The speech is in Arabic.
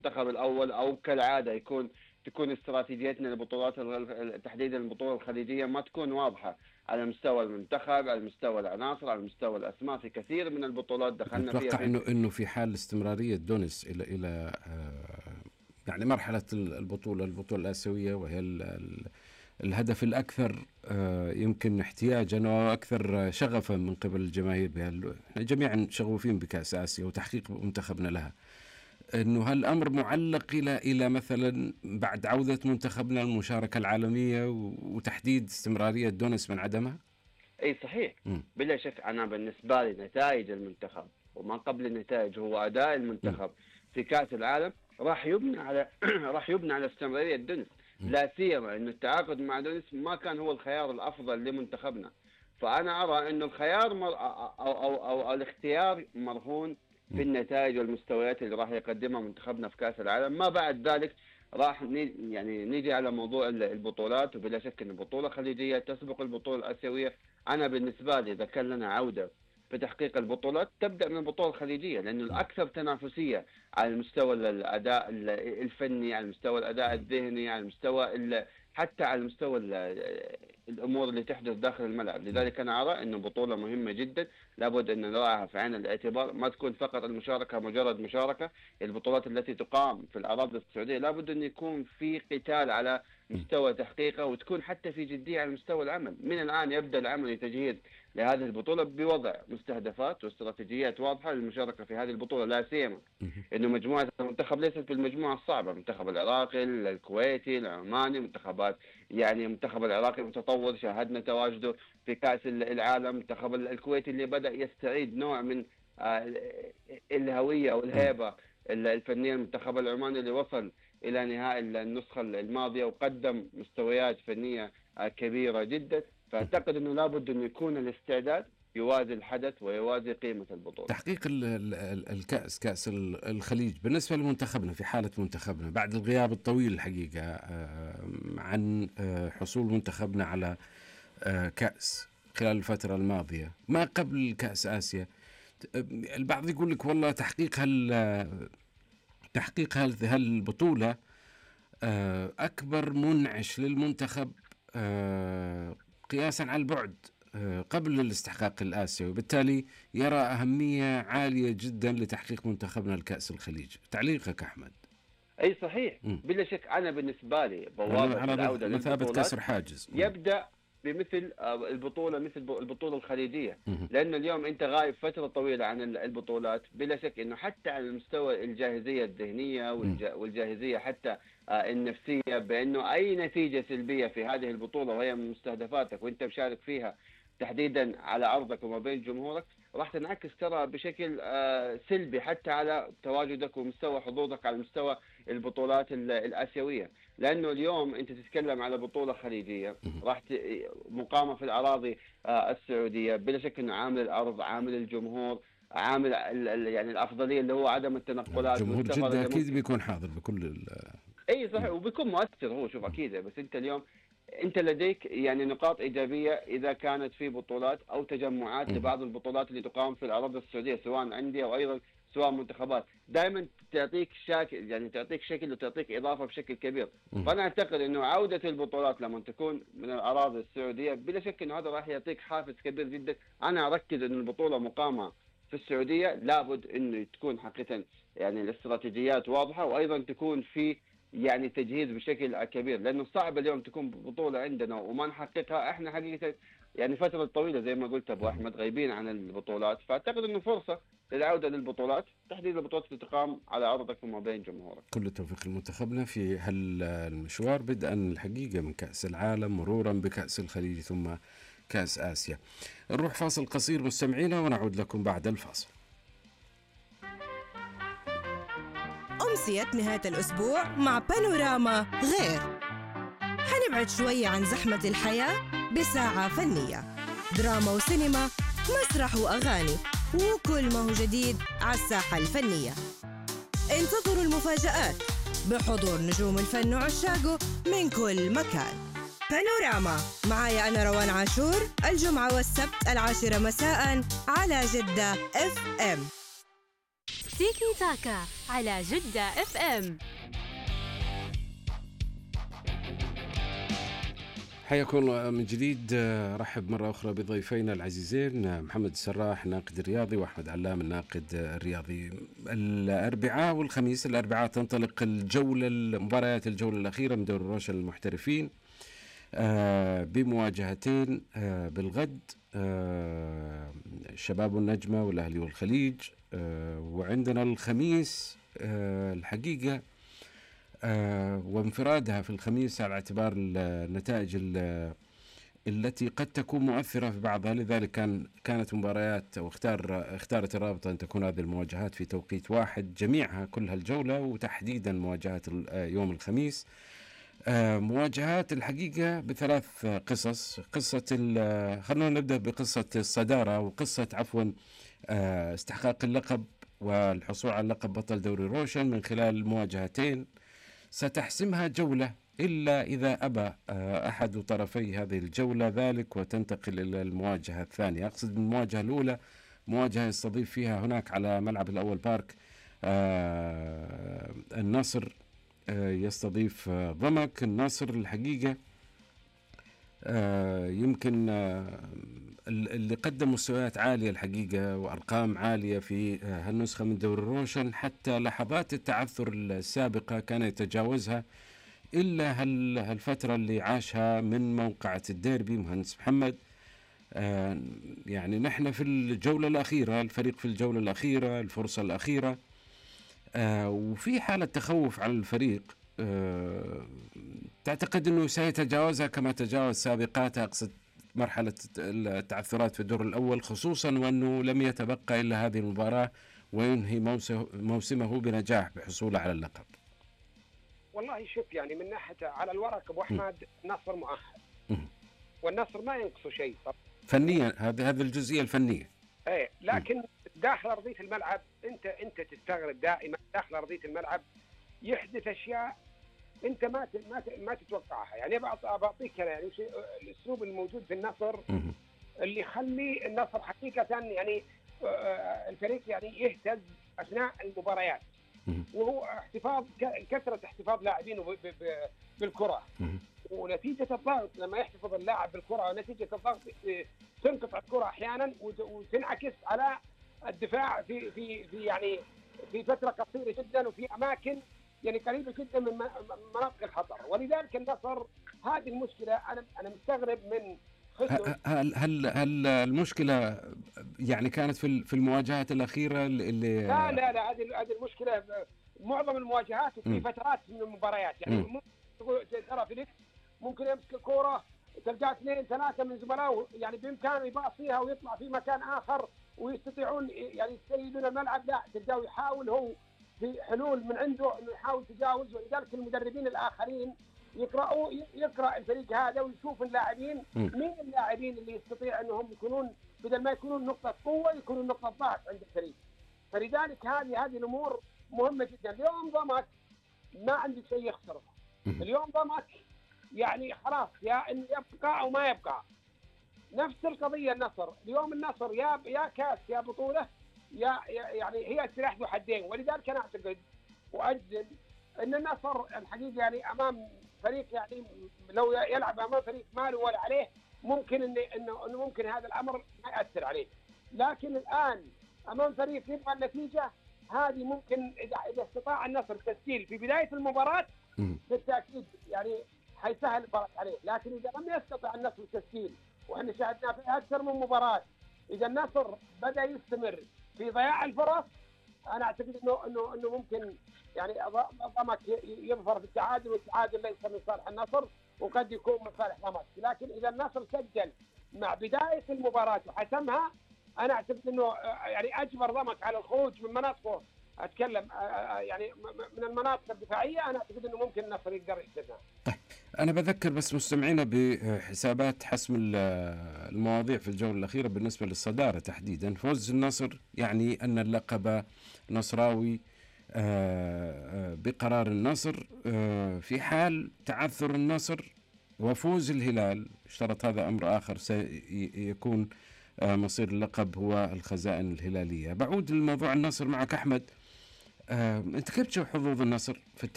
المنتخب الأول، أو كالعادة تكون استراتيجيتنا للبطولات تحديدا البطولة الخليجية ما تكون واضحة على مستوى المنتخب، على مستوى العناصر، على مستوى الأسماء. في كثير من البطولات دخلنا فيها أتوقع إنه في حال استمرارية دونس إلى يعني مرحلة البطولة الآسيوية، وهي الهدف الأكثر يمكن احتياجا وأكثر شغفا من قبل الجماهير بها. جميعا شغوفين بكأس آسيا وتحقيق منتخبنا لها. إنه هالأمر معلق إلى مثلا بعد عودة منتخبنا المشاركة العالمية وتحديد استمرارية دونس من عدمها؟ أي صحيح. بلا شك أنا بالنسبة لي نتائج المنتخب وما قبل النتائج هو أداء المنتخب في كأس العالم راح يبنى على راح يبنى على استمرارية دونس. لا سيما إنه التعاقد مع دونس ما كان هو الخيار الأفضل لمنتخبنا. فأنا أرى إنه الخيار أو الاختيار مرهون في النتائج والمستويات اللي راح يقدمها منتخبنا في كأس العالم. ما بعد ذلك راح نيجي على موضوع البطولات، وبلا شك ان البطولة الخليجية تسبق البطولة الآسيوية. أنا بالنسبة لي إذا كان لنا عودة في تحقيق البطولات تبدأ من البطولة الخليجية، لأنه الأكثر تنافسية على المستوى الأداء الفني، على المستوى الأداء الذهني، على المستوى حتى على المستوى الأمور اللي تحدث داخل الملعب. لذلك أنا أرى أنه بطولة مهمة جدا لابد أن نراها في عين الاعتبار. ما تكون فقط المشاركة مجرد مشاركة. البطولات التي تقام في الأراضي السعودية لابد أن يكون في قتال على مستوى تحقيقه، وتكون حتى في جدية على مستوى العمل. من الآن يبدأ العمل لتجهيز لهذه البطولة بوضع مستهدفات واستراتيجيات واضحة للمشاركة في هذه البطولة. لا سيما إنه مجموعة المنتخب ليست بالمجموعة الصعبة. المنتخب العراقي، الكويتي، العماني، منتخبات يعني المنتخب العراقي متطور، شاهدنا تواجده في كأس العالم. المنتخب الكويتي اللي بدأ يستعيد نوع من الهوية أو الهيبة الفنية. المنتخب العماني اللي وصل إلى نهائي النسخة الماضية وقدم مستويات فنية كبيرة جدا. فأعتقد أنه لابد أن يكون الاستعداد يوازي الحدث ويوازي قيمة البطولة. تحقيق كأس الخليج بالنسبة لمنتخبنا، في حالة منتخبنا بعد الغياب الطويل الحقيقة عن حصول منتخبنا على كأس خلال الفترة الماضية ما قبل كأس آسيا، البعض يقول لك والله تحقيق هالبطولة أكبر منعش للمنتخب قياسا على البعد قبل الاستحقاق الآسيوي، وبالتالي يرى أهمية عالية جدا لتحقيق منتخبنا الكأس الخليج. تعليقك أحمد؟ أي صحيح. بلا شك أنا بالنسبة لي بوابة العودة مثابة كسر حاجز يبدأ بمثل البطولة مثل البطولة الخليجية، لأنه اليوم أنت غايب فترة طويلة عن البطولات. بلا شك أنه حتى على المستوى الجاهزية الذهنية والجاهزية حتى النفسية، بأنه أي نتيجة سلبية في هذه البطولة وهي من مستهدفاتك وأنت مشارك فيها تحديدا على أرضك وما بين جمهورك راح تنعكس ترى بشكل سلبي حتى على تواجدك ومستوى حظوظك على مستوى البطولات الآسيوية. لأنه اليوم أنت تتكلم على بطولة خليجية راح مقامة في الأراضي السعودية. بلا شك أنه عامل الأرض، عامل الجمهور، عامل يعني الأفضلية اللي هو عدم التنقلات. جمهور جدة أكيد بيكون حاضر بكل أي صحيح وبيكون مؤثر. هو شوف أكيد، بس أنت اليوم أنت لديك يعني نقاط إيجابية إذا كانت في بطولات أو تجمعات لبعض البطولات اللي تقام في الأراضي السعودية سواء أندية أو أيضا سواء منتخبات. دائما تعطيك شكل، يعني تعطيك شكل وتعطيك إضافة بشكل كبير. فأنا أعتقد إنه عودة البطولات لما تكون من الأراضي السعودية بلا شك إنه هذا راح يعطيك حافز كبير جدا. أنا أركز إنه البطولة مقامة في السعودية لابد إنه تكون حقيقة يعني الاستراتيجيات واضحة، وأيضا تكون في يعني تجهيز بشكل كبير، لأنه صعب اليوم تكون بطولة عندنا وما نحققها. احنا حقيقة يعني فترة طويلة زي ما قلت أبو أحمد غايبين عن البطولات. فأعتقد أنه فرصة للعودة للبطولات، تحديد البطولات اللي تقام على أرضك وما بين جمهورك. كل التوفيق لمنتخبنا في هالمشوار، بدءا الحقيقة من كأس العالم مرورا بكأس الخليج ثم كأس آسيا. نروح فاصل قصير مستمعينا ونعود لكم بعد الفاصل. أمسية نهاية الأسبوع مع بانوراما غير. حنبعد شوية عن زحمة الحياة بساعة فنية، دراما وسينما، مسرح وأغاني، وكل ما هو جديد على الساحة الفنية. انتظروا المفاجآت بحضور نجوم الفن وعشاقه من كل مكان. بانوراما معايا أنا روان عاشور الجمعة والسبت 10 مساء على جدة FM. تيكي تاكا على جدة اف ام. حياكم من جديد. رحب مرة أخرى بضيفينا العزيزين محمد السراح الناقد الرياضي وأحمد علام الناقد الرياضي. الأربعاء والخميس، الأربعاء تنطلق مباريات الجولة الأخيرة من دوري روشن المحترفين بمواجهتين بالغد، الشباب والنجمة والأهلي والخليج. وعندنا الخميس الحقيقة وانفرادها في الخميس على اعتبار النتائج التي قد تكون مؤثرة في بعضها، لذلك كانت مباريات اختارت الرابطة أن تكون هذه المواجهات في توقيت واحد جميعها كلها الجولة، وتحديدا مواجهات يوم الخميس. مواجهات الحقيقة بثلاث قصص. خلونا نبدأ بقصة الصدارة وقصة استحقاق اللقب والحصول على لقب بطل دوري روشن من خلال مواجهتين ستحسمها جولة، إلا إذا أبى أحد طرفي هذه الجولة ذلك وتنتقل إلى المواجهة الثانية. أقصد المواجهة الأولى مواجهة يستضيف فيها هناك على ملعب الأول بارك النصر يستضيف ضمك. النصر الحقيقة يمكن اللي قدم مستويات عالية الحقيقة وأرقام عالية في هالنسخة من دوري روشن، حتى لحظات التعثر السابقة كان يتجاوزها، إلا هالفترة اللي عاشها من موقعة الديربي مهندس محمد. يعني نحن في الجولة الأخيرة، الفريق في الجولة الأخيرة، الفرصة الأخيرة، وفي حالة تخوف على الفريق. تعتقد أنه سيتجاوزها كما تجاوز سابقاتها؟ أقصد مرحلة التعثرات في الدور الأول، خصوصا وأنه لم يتبقى إلا هذه المباراة وينهي موسمه بنجاح بحصوله على اللقب. والله شوف، يعني من ناحية على الورق أبو أحمد النصر مؤهل، والنصر ما ينقصه شيء فنيا. هذه الجزئية الفنية. ايه، لكن داخل أرضية الملعب أنت تستغرب دائما. داخل أرضية الملعب يحدث أشياء أنت ما تتوقعها. يعني بعطيك يعني الأسلوب الموجود في النصر اللي يخلي النصر حقيقة يعني الفريق يعني يهتز أثناء المباريات، وهو كثرة احتفاظ لاعبينه بالكرة، ونتيجة الضغط لما يحتفظ اللاعب بالكرة ونتيجة الضغط تنقطع الكرة أحيانا وتنعكس على الدفاع في يعني في فترة قصيرة جدا وفي أماكن يعني قريبة جدا من مناطق الخطر. ولذلك النصر هذه المشكلة أنا مستغرب من هل المشكلة يعني كانت في المواجهات الأخيرة اللي لا هذه المشكلة معظم المواجهات وفي فترات من المباريات. يعني ترى فيليكس ممكن يمسك الكرة تلقى 2-3 من زملائه يعني بإمكانه يباصيها ويطلع في مكان آخر ويستطيعون يعني يستيدون الملعب، لا تلقاه يحاول هو في حلول من عنده انه يحاول تجاوز. ولذلك المدربين الآخرين يقرأ الفريق هذا ويشوف اللاعبين مين اللاعبين اللي يستطيع انهم يكونون بدل ما يكونون نقطة قوة يكونون نقطة ضعف عند الفريق. فلذلك هذه الامور مهمة جدا. اليوم ضمك ما عندي شيء يخسره. اليوم ضمك يعني خلاص يا انه يبقى او ما يبقى. نفس القضية النصر. اليوم النصر يا كاس يا بطولة يعني هي سلاح ذو حدين. ولذلك انا اعتقد واجزم ان النصر الحقيقة يعني امام فريق يعني لو يلعب امام فريق ما له ولا عليه ممكن انه ممكن هذا الامر ما ياثر عليه. لكن الان امام فريق يبغى النتيجه هذه ممكن اذا استطاع النصر التسجيل في بدايه المباراه بالتاكيد يعني حيسهل الفرق عليه. لكن اذا لم يستطع النصر التسجيل، واحنا شاهدنا في اكثر من مباراه اذا النصر بدا يستمر في ضياع الفرص، انا اعتقد انه ممكن يعني ضمك يظفر في التعادل، والتعادل ليس من صالح النصر وقد يكون من صالح ضمك. لكن اذا النصر سجل مع بدايه المباراه وحسمها، انا اعتقد انه يعني اجبر ضمك على الخروج من مناطقه. اتكلم يعني من المناطق الدفاعيه، انا اعتقد انه ممكن النصر يقدر يحسمها. طيب انا بذكر بس مستمعينا بحسابات حسم المواضيع في الجوله الاخيره بالنسبه للصداره تحديدا. فوز النصر يعني ان اللقب نصراوي بقرار النصر. في حال تعثر النصر وفوز الهلال اشترط هذا أمر آخر، سيكون مصير اللقب هو الخزائن الهلالية. بعود للموضوع النصر معك أحمد. انت كيف تشوف حظوظ النصر في